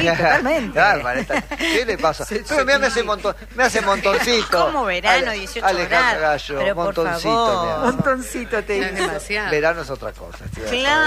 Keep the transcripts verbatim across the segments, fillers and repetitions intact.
totalmente. Claro, esta, ¿qué le pasa? Se, Pero se mira, me hace, montón, me hace montoncito. Como verano, dieciocho Alejandro grados. Gallo, pero montoncito. por favor. Montoncito te No es demasiado. Verano es otra cosa. Sí,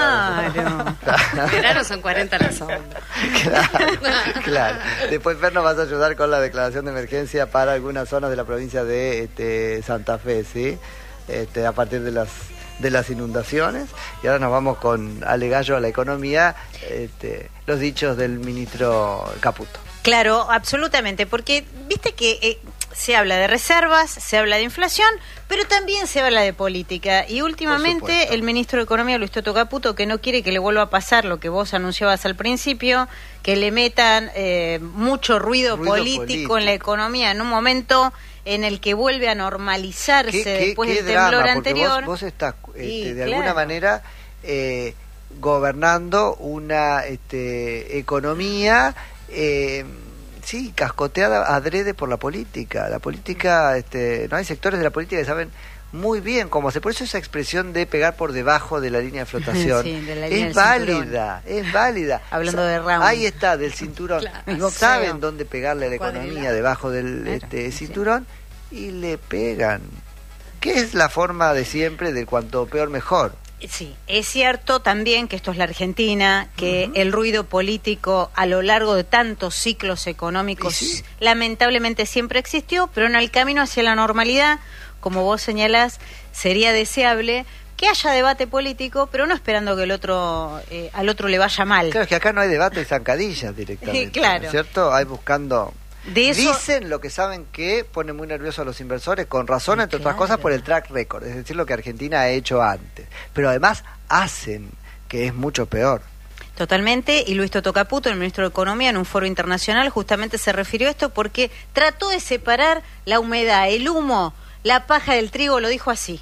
Claro. Verano son cuarenta la sombra. Claro, claro. Después, Fer, nos vas a ayudar con la declaración de emergencia para algunas zonas de la provincia de este, Santa Fe, ¿sí? Este, a partir de las de las inundaciones. Y ahora nos vamos con Ale Gallo a la economía, este, los dichos del ministro Caputo. Claro, absolutamente, porque viste que eh, se habla de reservas, se habla de inflación, pero también se habla de política. Y últimamente el ministro de Economía, Luis Toto Caputo, que no quiere que le vuelva a pasar lo que vos anunciabas al principio, que le metan eh, mucho ruido, ruido político, político en la economía en un momento en el que vuelve a normalizarse ¿Qué, qué, después qué del temblor drama, anterior. Vos, vos estás este, y, de claro. alguna manera eh, gobernando una este, economía eh, sí, cascoteada adrede por la política. La política, este, no hay sectores de la política que saben muy bien cómo hacer. Por eso esa expresión de pegar por debajo de la línea de flotación sí, de la línea es válida, cinturón. es válida. Hablando de Raúl. Ahí está, del cinturón. Claro. Saben dónde pegarle a la economía debajo del claro, este, sí. cinturón y le pegan. ¿Qué es la forma de siempre de cuanto peor mejor? Sí, es cierto también que esto es la Argentina, que uh-huh. el ruido político a lo largo de tantos ciclos económicos sí? lamentablemente siempre existió, pero en el camino hacia la normalidad, como vos señalás, sería deseable que haya debate político, pero no esperando que el otro eh, al otro le vaya mal. Claro, es que acá no hay debate de zancadillas directamente, claro. ¿no es cierto? Hay buscando... De eso... Dicen lo que saben que pone muy nerviosos a los inversores, con razón, entre claro. otras cosas, por el track record, es decir, lo que Argentina ha hecho antes. Pero además hacen, que es mucho peor. Totalmente, y Luis Toto Caputo, el ministro de Economía, en un foro internacional justamente se refirió a esto porque trató de separar la humedad, el humo, la paja del trigo, lo dijo así.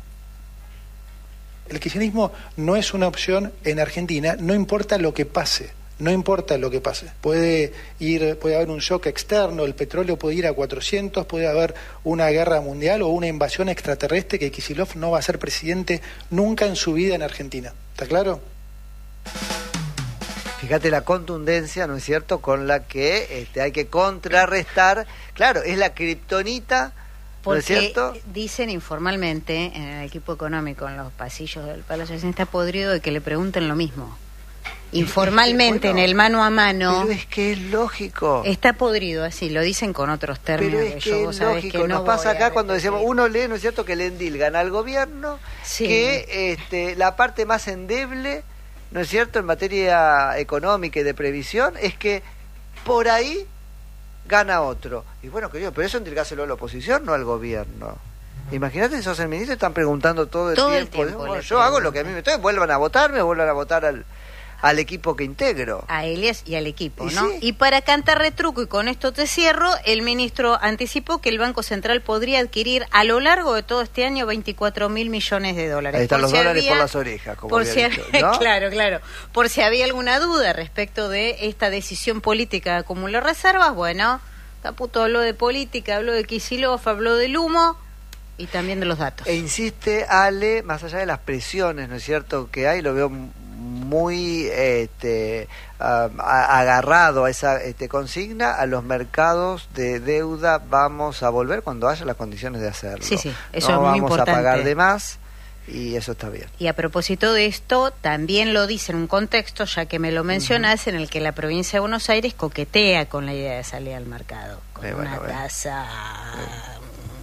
El kirchnerismo no es una opción en Argentina, no importa lo que pase. No importa lo que pase, puede ir, puede haber un shock externo, el petróleo puede ir a cuatrocientos, puede haber una guerra mundial o una invasión extraterrestre, que Kicillof no va a ser presidente nunca en su vida en Argentina. ¿Está claro? Fíjate la contundencia, ¿no es cierto?, con la que este, hay que contrarrestar. Claro, es la kriptonita, ¿no es cierto? Porque dicen informalmente en el equipo económico, en los pasillos del Palacio, está podrido de que le pregunten lo mismo. Informalmente, bueno, en el mano a mano. Pero es que es lógico. Está podrido, así, lo dicen con otros términos. Pero es que, que yo, es vos lógico, que no nos pasa acá cuando repetir. decíamos, uno lee, ¿no es cierto?, que le endilgan al gobierno, sí. que este, la parte más endeble, ¿no es cierto?, en materia económica y de previsión, es que por ahí gana otro. Y bueno, querido, pero eso endilgárselo a la oposición, no al gobierno. Imagínate si sos el ministro y están preguntando todo el todo tiempo. El tiempo bueno, yo hago lo que a mí me toque, vuelvan a votarme, vuelvan a votar al... al equipo que integro. A Elias y al equipo, ¿Y ¿no? sí? Y para cantar retruco, y con esto te cierro, el ministro anticipó que el Banco Central podría adquirir a lo largo de todo este año veinticuatro mil millones de dólares. Ahí están por los si dólares había, por las orejas, como por había si dicho, había, ¿no? Claro, claro. Por si había alguna duda respecto de esta decisión política de acumular reservas, bueno, Caputo habló de política, habló de Kicillof, habló del humo y también de los datos. E insiste, Ale, más allá de las presiones, ¿no es cierto?, que hay, lo veo muy este, uh, agarrado a esa este, consigna, a los mercados de deuda vamos a volver cuando haya las condiciones de hacerlo. Sí, sí, eso no es muy vamos importante. a pagar de más y eso está bien. Y a propósito de esto, también lo dice en un contexto, ya que me lo mencionás, uh-huh. en el que la provincia de Buenos Aires coquetea con la idea de salir al mercado, con eh, bueno, una bueno. tasa... Eh.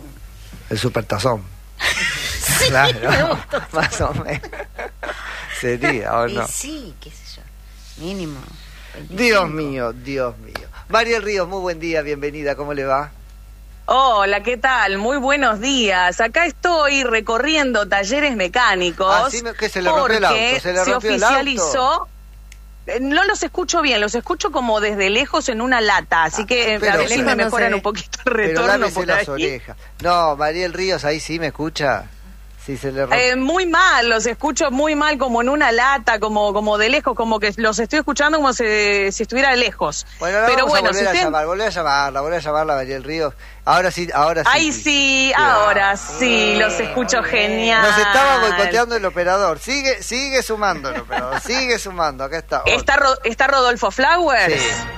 El supertazón. Sí, claro, más o menos. Sería, ¿o no? Y sí, qué sé yo, mínimo. veinticinco. Dios mío, Dios mío. Mariel Ríos, muy buen día, bienvenida, ¿cómo le va? Hola, ¿qué tal? Muy buenos días. Acá estoy recorriendo talleres mecánicos. Ah, sí, que se le rompió el auto. Se le rompió se oficializó. El auto. No los escucho bien, los escucho como desde lejos en una lata, así que pero, a ver si pero, me no mejoran sé, un poquito el retorno. Pero lávese por las ahí. orejas. No, Mariel Ríos, ahí sí me escucha. Sí, se le rompe. Eh, muy mal, los escucho muy mal, como en una lata, como como de lejos, como que los estoy escuchando como si, si estuviera lejos. Bueno, pero vamos bueno, a volver si a usted... llamar, volver a llamarla, volver a llamarla a Mariel Ríos. Ahora sí, ahora sí. Ay, sí, ahora sí, los escucho genial. Nos estaba boicoteando el operador. Sigue, sigue sumando el operador, sigue sumando. Acá está. ¿Está, Ro- está Rodolfo Flowers? Sí.